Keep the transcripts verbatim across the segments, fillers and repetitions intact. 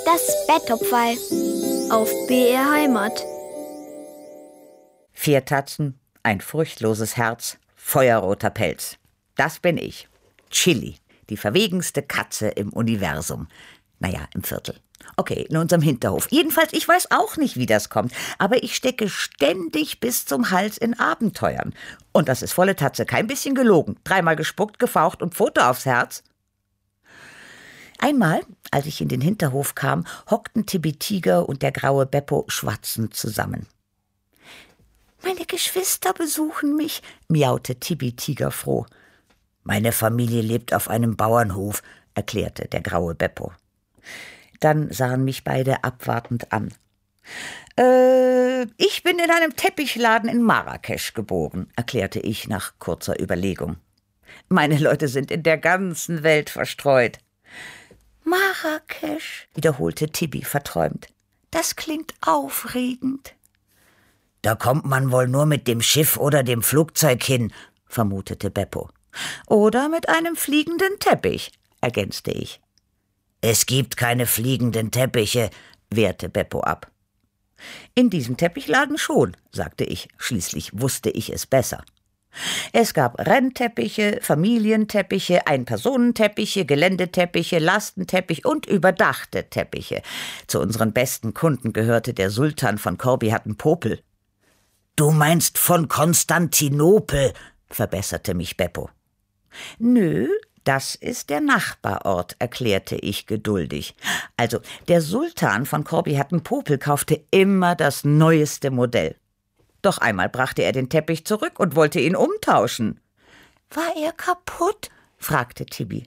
Das Betthupferl auf B R Heimat. Vier Tatzen, ein furchtloses Herz, feuerroter Pelz. Das bin ich. Chili, die verwegenste Katze im Universum. Naja, im Viertel. Okay, in unserem Hinterhof. Jedenfalls, ich weiß auch nicht, wie das kommt. Aber ich stecke ständig bis zum Hals in Abenteuern. Und das ist volle Tatze, kein bisschen gelogen. Dreimal gespuckt, gefaucht und Pfote aufs Herz. Einmal, als ich in den Hinterhof kam, hockten Tibi Tiger und der graue Beppo schwatzend zusammen. »Meine Geschwister besuchen mich«, miaute Tibi Tiger froh. »Meine Familie lebt auf einem Bauernhof«, erklärte der graue Beppo. Dann sahen mich beide abwartend an. Äh, ich bin in einem Teppichladen in Marrakesch geboren, erklärte ich nach kurzer Überlegung. Meine Leute sind in der ganzen Welt verstreut. Marrakesch, wiederholte Tibi verträumt. Das klingt aufregend. Da kommt man wohl nur mit dem Schiff oder dem Flugzeug hin, vermutete Beppo. Oder mit einem fliegenden Teppich, ergänzte ich. Es gibt keine fliegenden Teppiche, wehrte Beppo ab. In diesem Teppichladen schon, sagte ich, schließlich wusste ich es besser. Es gab Rennteppiche, Familienteppiche, Ein-Personen-Teppiche, Geländeteppiche, Lastenteppich und überdachte Teppiche. Zu unseren besten Kunden gehörte der Sultan von Korbi-Hatten-Popel. »Du meinst von Konstantinopel«, verbesserte mich Beppo. »Nö, das ist der Nachbarort«, erklärte ich geduldig. Also, der Sultan von Korbi-Hatten-Popel kaufte immer das neueste Modell. Doch einmal brachte er den Teppich zurück und wollte ihn umtauschen. »War er kaputt?« fragte Tibi.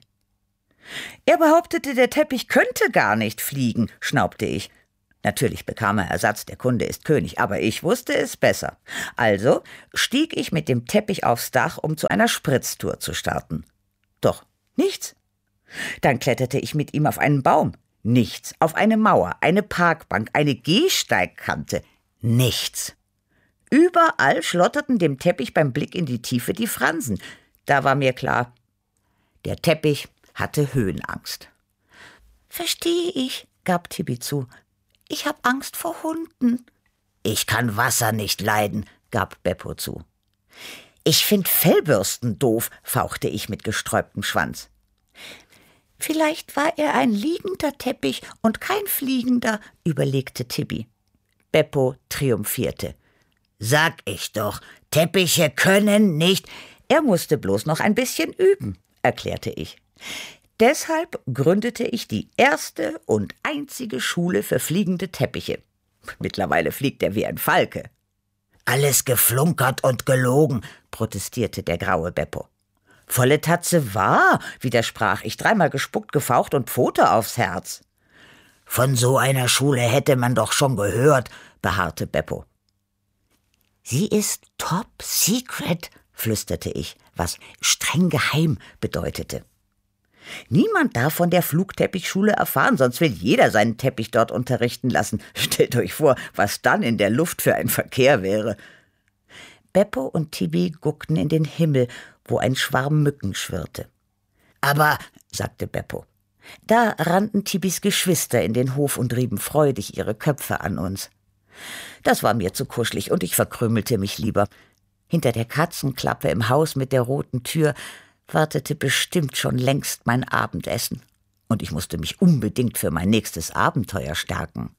»Er behauptete, der Teppich könnte gar nicht fliegen«, schnaubte ich. Natürlich bekam er Ersatz, der Kunde ist König, aber ich wusste es besser. Also stieg ich mit dem Teppich aufs Dach, um zu einer Spritztour zu starten. Doch nichts. Dann kletterte ich mit ihm auf einen Baum. Nichts. Auf eine Mauer, eine Parkbank, eine Gehsteigkante. Nichts. Überall schlotterten dem Teppich beim Blick in die Tiefe die Fransen. Da war mir klar, der Teppich hatte Höhenangst. »Verstehe ich«, gab Tibi zu. »Ich hab Angst vor Hunden.« »Ich kann Wasser nicht leiden«, gab Beppo zu. »Ich find Fellbürsten doof«, fauchte ich mit gesträubtem Schwanz. »Vielleicht war er ein liegender Teppich und kein fliegender«, überlegte Tibi. Beppo triumphierte. »Sag ich doch, Teppiche können nicht...« Er musste bloß noch ein bisschen üben, erklärte ich. Deshalb gründete ich die erste und einzige Schule für fliegende Teppiche. Mittlerweile fliegt er wie ein Falke. »Alles geflunkert und gelogen«, protestierte der graue Beppo. »Volle Tatze wahr«, widersprach ich, dreimal gespuckt, gefaucht und Pfote aufs Herz. »Von so einer Schule hätte man doch schon gehört«, beharrte Beppo. »Sie ist top secret«, flüsterte ich, was streng geheim bedeutete. Niemand darf von der Flugteppichschule erfahren, sonst will jeder seinen Teppich dort unterrichten lassen. Stellt euch vor, was dann in der Luft für ein Verkehr wäre. Beppo und Tibi guckten in den Himmel, wo ein Schwarm Mücken schwirrte. »Aber«, sagte Beppo. Da rannten Tibis Geschwister in den Hof und rieben freudig ihre Köpfe an uns. Das war mir zu kuschelig und ich verkrümelte mich lieber. Hinter der Katzenklappe im Haus mit der roten Tür wartete bestimmt schon längst mein Abendessen. Und ich musste mich unbedingt für mein nächstes Abenteuer stärken.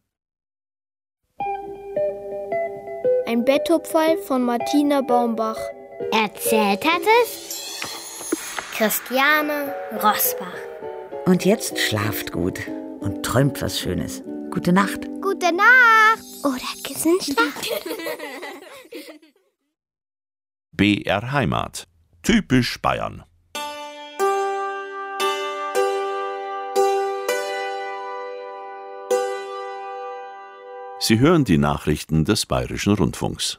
Ein Betthupferl von Martina Baumbach. Erzählt hat es Christiane Rosbach. Und jetzt schlaft gut und träumt was Schönes. Gute Nacht. Gute Nacht. Oder Kissenschlacht. B R Heimat. Typisch Bayern. Sie hören die Nachrichten des Bayerischen Rundfunks.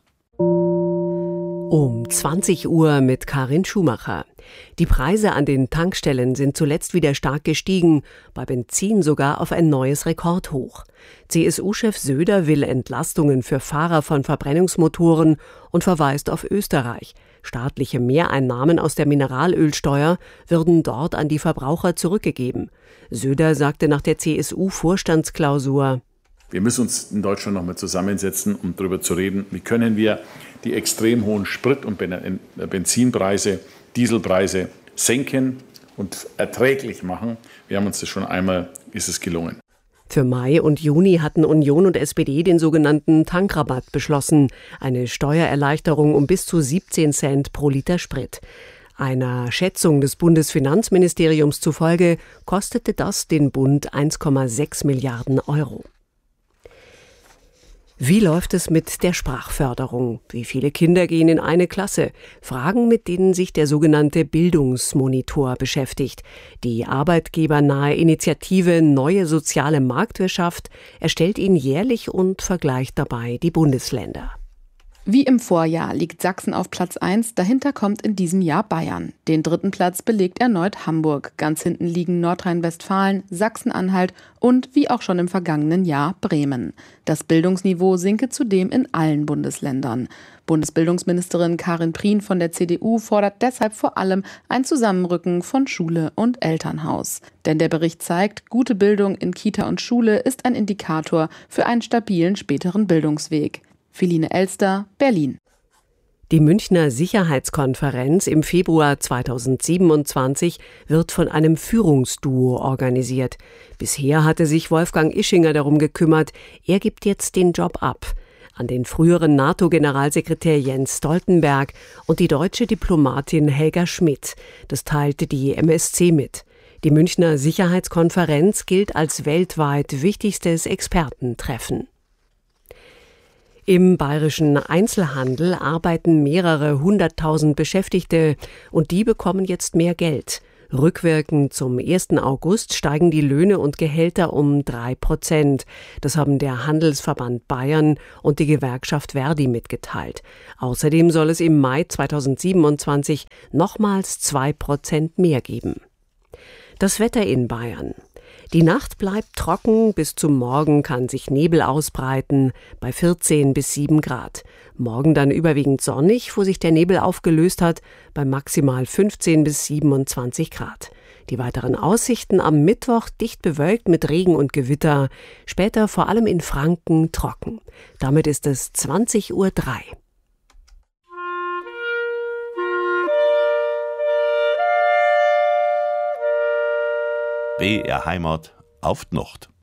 Um zwanzig Uhr mit Karin Schumacher. Die Preise an den Tankstellen sind zuletzt wieder stark gestiegen, bei Benzin sogar auf ein neues Rekordhoch. C S U-Chef Söder will Entlastungen für Fahrer von Verbrennungsmotoren und verweist auf Österreich. Staatliche Mehreinnahmen aus der Mineralölsteuer würden dort an die Verbraucher zurückgegeben. Söder sagte nach der C S U-Vorstandsklausur: Wir müssen uns in Deutschland noch mal zusammensetzen, um darüber zu reden, wie können wir die extrem hohen Sprit- und Benzinpreise, Dieselpreise senken und erträglich machen. Wir haben uns das schon einmal, ist es gelungen. Für Mai und Juni hatten Union und S P D den sogenannten Tankrabatt beschlossen, eine Steuererleichterung um bis zu siebzehn Cent pro Liter Sprit. Einer Schätzung des Bundesfinanzministeriums zufolge kostete das den Bund eins Komma sechs Milliarden Euro. Wie läuft es mit der Sprachförderung? Wie viele Kinder gehen in eine Klasse? Fragen, mit denen sich der sogenannte Bildungsmonitor beschäftigt. Die arbeitgebernahe Initiative Neue Soziale Marktwirtschaft erstellt ihn jährlich und vergleicht dabei die Bundesländer. Wie im Vorjahr liegt Sachsen auf Platz eins, dahinter kommt in diesem Jahr Bayern. Den dritten Platz belegt erneut Hamburg. Ganz hinten liegen Nordrhein-Westfalen, Sachsen-Anhalt und, wie auch schon im vergangenen Jahr, Bremen. Das Bildungsniveau sinke zudem in allen Bundesländern. Bundesbildungsministerin Karin Prien von der C D U fordert deshalb vor allem ein Zusammenrücken von Schule und Elternhaus. Denn der Bericht zeigt, gute Bildung in Kita und Schule ist ein Indikator für einen stabilen späteren Bildungsweg. Philine Elster, Berlin. Die Münchner Sicherheitskonferenz im Februar zweitausendsiebenundzwanzig wird von einem Führungsduo organisiert. Bisher hatte sich Wolfgang Ischinger darum gekümmert. Er gibt jetzt den Job ab an den früheren NATO-Generalsekretär Jens Stoltenberg und die deutsche Diplomatin Helga Schmidt. Das teilte die M S C mit. Die Münchner Sicherheitskonferenz gilt als weltweit wichtigstes Expertentreffen. Im bayerischen Einzelhandel arbeiten mehrere hunderttausend Beschäftigte und die bekommen jetzt mehr Geld. Rückwirkend zum ersten August steigen die Löhne und Gehälter um drei Prozent. Das haben der Handelsverband Bayern und die Gewerkschaft Verdi mitgeteilt. Außerdem soll es im Mai zweitausendsiebenundzwanzig nochmals zwei Prozent mehr geben. Das Wetter in Bayern. Die Nacht bleibt trocken, bis zum Morgen kann sich Nebel ausbreiten, bei vierzehn bis sieben Grad. Morgen dann überwiegend sonnig, wo sich der Nebel aufgelöst hat, bei maximal fünfzehn bis siebenundzwanzig Grad. Die weiteren Aussichten am Mittwoch dicht bewölkt mit Regen und Gewitter, später vor allem in Franken trocken. Damit ist es zwanzig Uhr drei. B R Heimat auf die Nacht.